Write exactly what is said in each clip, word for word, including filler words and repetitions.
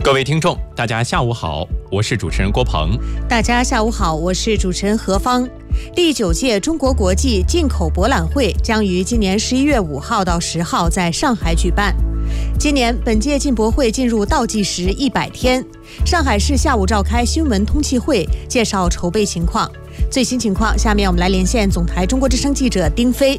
各位听众，大家下午好，我是主持人郭鹏。 大家下午好，我是主持人何芳。第九届中国国际进口博览会将于今年十一月五号到十号在上海举办。今年本届进博会进入倒计时一百天，上海市下午召开新闻通气会，介绍筹备情况。最新情况，下面我们来连线总台中国之声记者丁飞。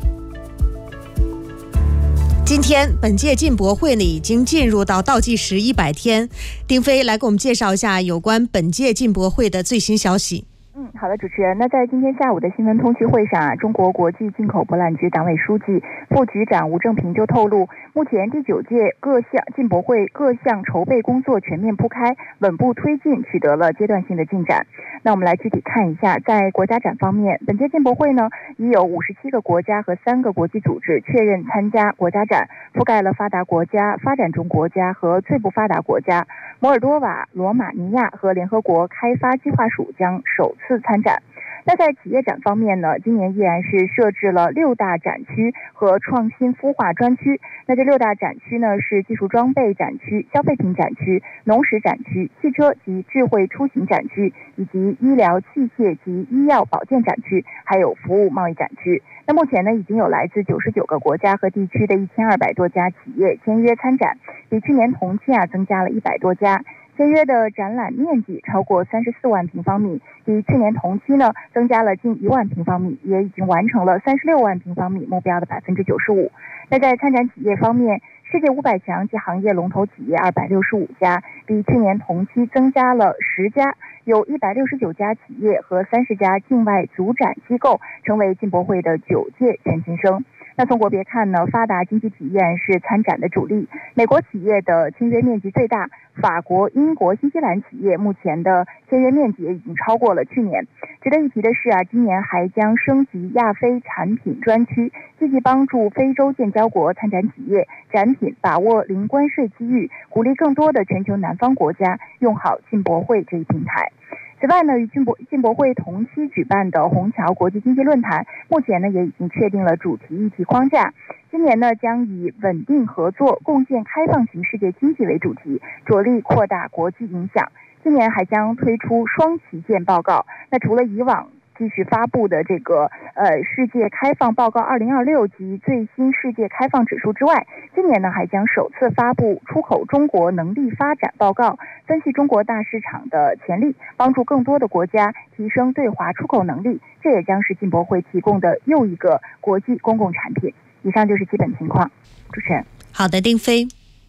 今天本届进博会呢已经进入到倒计时一百天，丁飞来给我们介绍一下有关本届进博会的最新消息。 嗯，好的，主持人。那在今天下午的新闻通气会上啊，中国国际进口博览局党委书记、副局长吴正平就透露，目前第九届各项进博会各项筹备工作全面铺开，稳步推进，取得了阶段性的进展。那我们来具体看一下，在国家展方面，本届进博会呢已有五十七个国家和三个国际组织确认参加国家展，覆盖了发达国家、发展中国家和最不发达国家。摩尔多瓦、罗马尼亚和联合国开发计划署将首次参展。那在企业展方面呢，今年依然是设置了六大展区和创新孵化专区。那这六大展区呢是技术装备展区、消费品展区、农食展区、汽车及智慧出行展区，以及医疗器械及医药保健展区，还有服务贸易展区。那目前呢，已经有来自九十九个国家和地区的一千二百多家企业签约参展，比去年同期啊增加了一百多家。签约的展览面积超过三十四万平方米，比去年同期呢增加了近一万平方米，也已经完成了三十六万平方米目标的百分之九十五。那在参展企业方面，世界五百强及行业龙头企业二百六十五家，比去年同期增加了十家，有一百六十九家企业和三十家境外组展机构成为进博会的九届全勤生。那从国别看呢，发达经济体依然是参展的主力，美国企业的签约面积最大，法国、英国、新西兰企业目前的签约面积也已经超过了去年。值得一提的是啊，今年还将升级亚非产品专区，积极帮助非洲建交国参展企业展品把握零关税机遇，鼓励更多的全球南方国家用好进博会这一平台。此外呢，与进博进博会同期举办的虹桥国际经济论坛，目前呢也已经确定了主题议题框架。今年呢将以稳定合作、共建开放型世界经济为主题，着力扩大国际影响。今年还将推出双旗舰报告。那除了以往继续发布的这个呃世界开放报告二零二六及最新世界开放指数之外，今年呢还将首次发布出口中国能力发展报告，分析中国大市场的潜力，帮助更多的国家提升对华出口能力。这也将是进博会提供的又一个国际公共产品。以上就是基本情况，主持人。 好的，丁飞。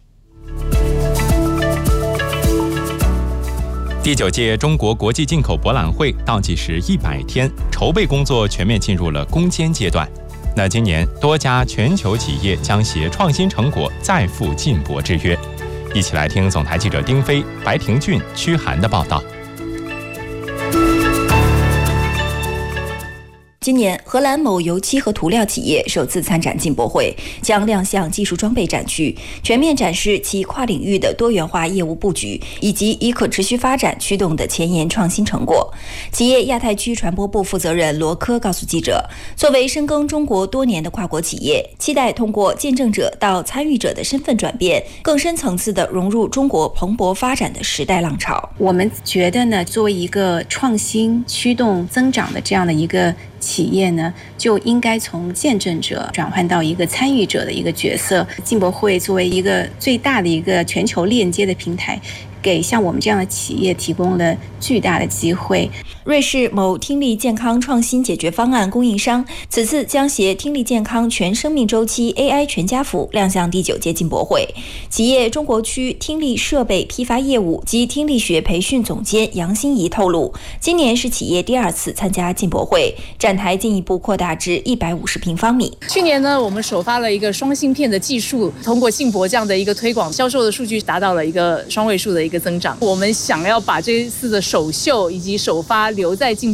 第九届中国国际进口博览会倒计时一百天，筹备工作全面进入了攻坚阶段。那今年多家全球企业将携创新成果再赴进博之约。一起来听总台记者丁飞、白廷俊、屈涵的报道。 今年，荷兰某油漆和涂料企业首次参展进博会，将亮相技术装备展区，全面展示其跨领域的多元化业务布局，以及以可持续发展驱动的前沿创新成果。企业亚太区传播部负责人罗科告诉记者，作为深耕中国多年的跨国企业，期待通过见证者到参与者的身份转变，更深层次地融入中国蓬勃发展的时代浪潮。 我们觉得呢，作为一个创新驱动增长的这样的一个企业呢，就应该从见证者转换到一个参与者的一个角色。进博会作为一个最大的一个全球链接的平台，给像我们这样的企业提供了巨大的机会。 瑞士某听力健康创新解决方案供应商此次将携听力健康全生命周期 A I 全家福亮相第九届进博会。企业中国区听力设备批发业务及听力学培训总监杨欣怡透露，今年是企业第二次参加进博会，展台进一步扩大至一百五十平方米。 去年呢，我们首发了一个双芯片的技术，通过进博这样的一个推广，销售的数据达到了一个双位数的一个增长。我们想要把这次的首秀以及首发留在进